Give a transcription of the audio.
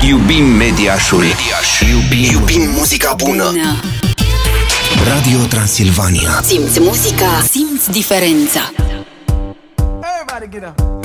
Iubim Mediașul. Iubim muzica bună. Radio Transilvania. Simți muzica, simți diferența. Everybody get up.